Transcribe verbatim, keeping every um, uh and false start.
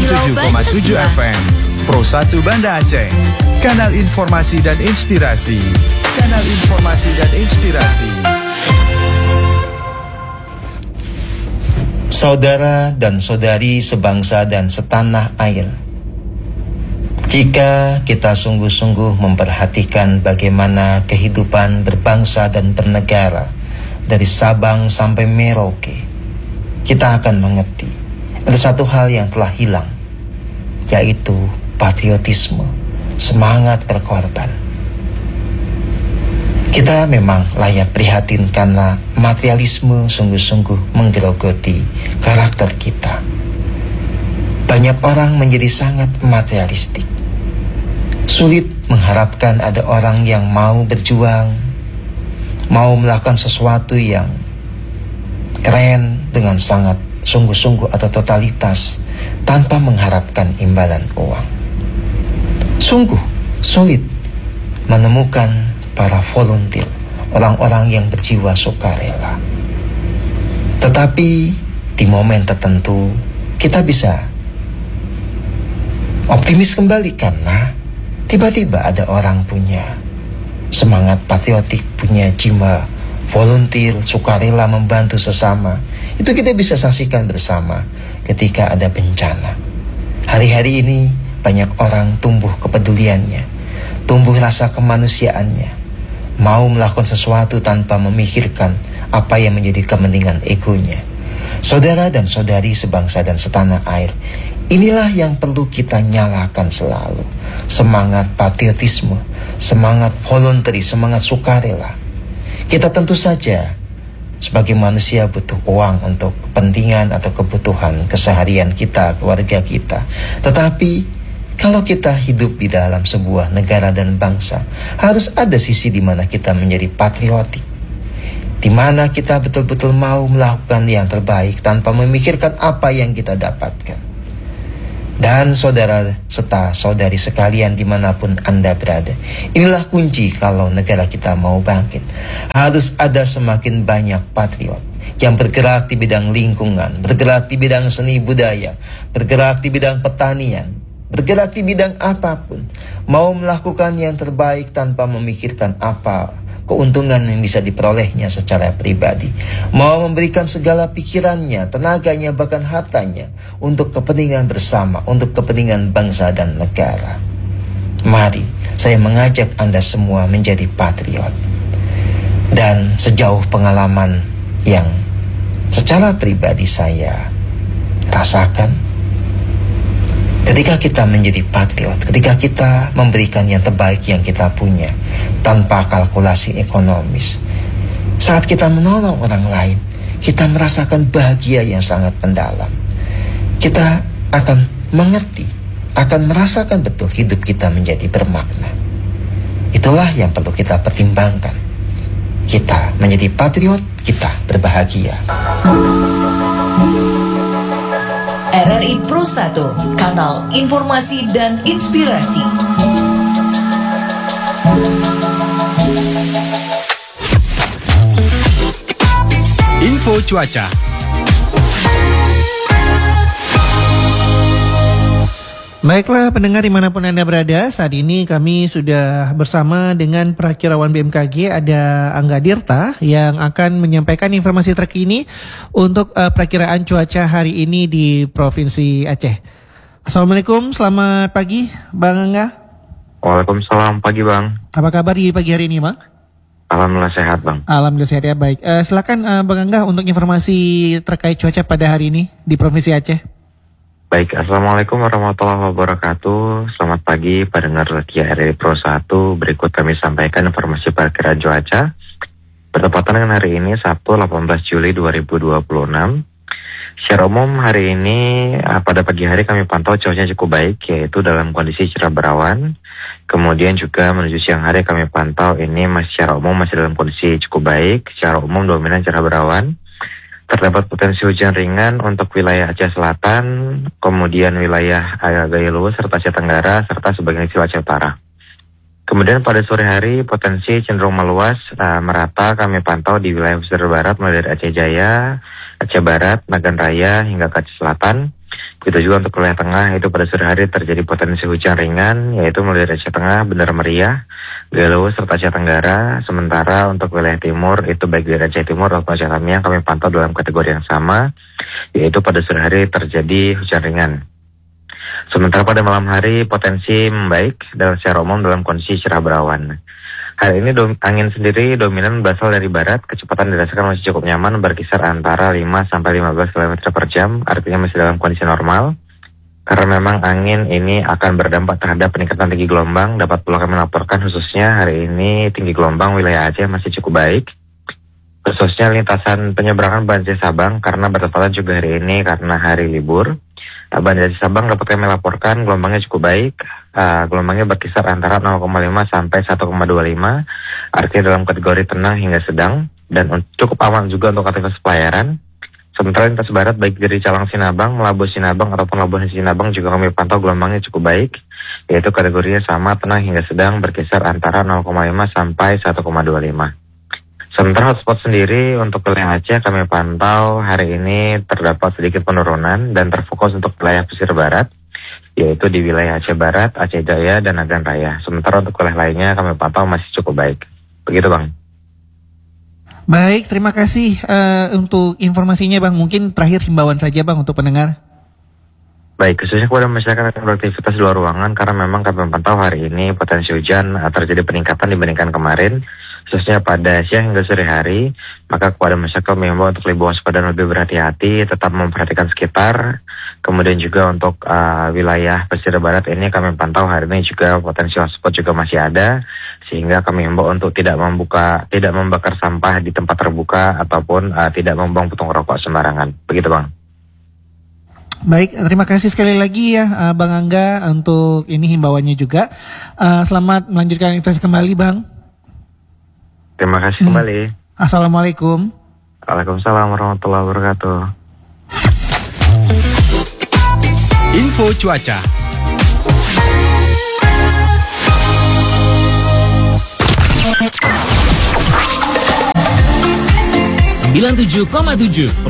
tujuh koma tujuh F M Pro satu Banda Aceh. Kanal informasi dan inspirasi. Kanal informasi dan inspirasi. Saudara dan saudari sebangsa dan setanah air, jika kita sungguh-sungguh memperhatikan bagaimana kehidupan berbangsa dan bernegara dari Sabang sampai Merauke, kita akan mengerti ada satu hal yang telah hilang, yaitu patriotisme, semangat berkorban. Kita memang layak prihatin karena materialisme sungguh-sungguh menggerogoti karakter kita. Banyak orang menjadi sangat materialistik. Sulit mengharapkan ada orang yang mau berjuang, mau melakukan sesuatu yang keren dengan sangat sungguh-sungguh atau totalitas tanpa mengharapkan imbalan uang. Sungguh sulit menemukan para volunteer, orang-orang yang berjiwa sukarela. Tetapi di momen tertentu kita bisa optimis kembali karena tiba-tiba ada orang punya semangat patriotik, punya jiwa volunteer, sukarela membantu sesama. Itu kita bisa saksikan bersama ketika ada bencana. Hari-hari ini banyak orang tumbuh kepeduliannya, tumbuh rasa kemanusiaannya, mau melakukan sesuatu tanpa memikirkan apa yang menjadi kepentingan egonya. Saudara dan saudari sebangsa dan setanah air, inilah yang perlu kita nyalakan selalu. Semangat patriotisme, semangat voluntary, semangat sukarela. Kita tentu saja sebagai manusia butuh uang untuk kepentingan atau kebutuhan keseharian kita, keluarga kita. Tetapi kalau kita hidup di dalam sebuah negara dan bangsa, harus ada sisi di mana kita menjadi patriotik, di mana kita betul-betul mau melakukan yang terbaik tanpa memikirkan apa yang kita dapatkan. Dan saudara serta saudari sekalian dimanapun Anda berada, inilah kunci kalau negara kita mau bangkit. Harus ada semakin banyak patriot yang bergerak di bidang lingkungan, bergerak di bidang seni budaya, bergerak di bidang pertanian, bergerak di bidang apapun, mau melakukan yang terbaik tanpa memikirkan apa keuntungan yang bisa diperolehnya secara pribadi, mau memberikan segala pikirannya, tenaganya, bahkan hartanya untuk kepentingan bersama, untuk kepentingan bangsa dan negara. Mari saya mengajak Anda semua menjadi patriot. Dan sejauh pengalaman yang secara pribadi saya rasakan, ketika kita menjadi patriot, ketika kita memberikan yang terbaik yang kita punya tanpa kalkulasi ekonomis, saat kita menolong orang lain, kita merasakan bahagia yang sangat mendalam. Kita akan mengerti, akan merasakan betul hidup kita menjadi bermakna. Itulah yang perlu kita pertimbangkan. Kita menjadi patriot, kita berbahagia. R R I Pro satu, kanal informasi dan inspirasi. Info cuaca. Baiklah pendengar dimanapun Anda berada, saat ini kami sudah bersama dengan perakirawan B M K G, ada Angga Dirta yang akan menyampaikan informasi terkini untuk uh, perakiraan cuaca hari ini di Provinsi Aceh. Assalamualaikum, selamat pagi Bang Angga. Waalaikumsalam, pagi Bang. Apa kabar di pagi hari ini Bang? Alhamdulillah sehat Bang. Alhamdulillah sehat ya, baik. Uh, silakan uh, Bang Angga untuk informasi terkait cuaca pada hari ini di Provinsi Aceh. Baik, Assalamualaikum warahmatullahi wabarakatuh. Selamat pagi pendengar setia R R I Pro satu. Berikut kami sampaikan informasi perkiraan cuaca bertepatan dengan hari ini Sabtu delapan belas Juli dua ribu dua puluh enam. Secara umum hari ini pada pagi hari kami pantau cuacanya cukup baik, yaitu dalam kondisi cerah berawan. Kemudian juga menuju siang hari kami pantau ini masih secara umum masih dalam kondisi cukup baik. Secara umum dominan cerah berawan. Terdapat potensi hujan ringan untuk wilayah Aceh Selatan, kemudian wilayah Gaya Luwu serta Aceh Tenggara, serta sebagian kecil Aceh Utara. Kemudian pada sore hari potensi cenderung meluas, uh, merata kami pantau di wilayah pesisir barat mulai dari Aceh Jaya, Aceh Barat, Nagan Raya hingga ke Aceh Selatan. Begitu juga untuk wilayah tengah, itu pada sore hari terjadi potensi hujan ringan, yaitu mulai dari Aceh Tengah, Bandar Meriah, Galuh, serta Aceh Tenggara. Sementara untuk wilayah timur, itu baik dari Aceh Timur maupun Aceh Tamiang, kami pantau dalam kategori yang sama, yaitu pada sore hari terjadi hujan ringan. Sementara pada malam hari potensi membaik dan secara umum dalam kondisi cerah berawan. Hari ini dom- angin sendiri dominan berasal dari barat, kecepatan dirasakan masih cukup nyaman berkisar antara lima sampai lima belas kilometer per jam, artinya masih dalam kondisi normal. Karena memang angin ini akan berdampak terhadap peningkatan tinggi gelombang, dapat pula kami laporkan khususnya hari ini tinggi gelombang wilayah Aceh masih cukup baik. Khususnya lintasan penyeberangan Banjai Sabang karena bertepatan juga hari ini karena hari libur. Banjai Sabang dapat kami laporkan gelombangnya cukup baik. Uh, gelombangnya berkisar antara nol koma lima sampai satu koma dua lima, artinya dalam kategori tenang hingga sedang dan un- cukup aman juga untuk aktivitas pelayaran. Sementara lintas barat baik dari Calang Sinabang, Melabuh Sinabang ataupun Labuhan Sinabang juga kami pantau gelombangnya cukup baik, yaitu kategorinya sama tenang hingga sedang berkisar antara nol koma lima sampai satu koma dua lima. Sementara hotspot sendiri untuk wilayah Aceh kami pantau hari ini terdapat sedikit penurunan dan terfokus untuk wilayah pesisir barat, yaitu di wilayah Aceh Barat, Aceh Jaya, dan Agan Raya. Sementara untuk wilayah lainnya kami pantau masih cukup baik. Begitu Bang. Baik, terima kasih uh, untuk informasinya Bang. Mungkin terakhir himbauan saja Bang untuk pendengar. Baik, khususnya kepada masyarakat yang beraktivitas di luar ruangan, karena memang kami memantau hari ini potensi hujan uh, terjadi peningkatan dibandingkan kemarin, khususnya pada siang hingga sore hari. Maka kepada masyarakat mengimbau untuk lebih waspada dan lebih berhati-hati, tetap memperhatikan sekitar. Kemudian juga untuk uh, wilayah pesisir barat ini kami pantau hari ini juga potensi hotspot juga masih ada, sehingga kami himbau untuk tidak membuka, tidak membakar sampah di tempat terbuka ataupun uh, tidak membuang puntung rokok sembarangan. Begitu Bang. Baik, terima kasih sekali lagi ya uh, Bang Angga untuk ini himbauannya juga. Uh, selamat melanjutkan aktivitas kembali Bang. Terima kasih Hmm. kembali. Assalamualaikum. Waalaikumsalam warahmatullahi wabarakatuh. Info cuaca. sembilan puluh tujuh koma tujuh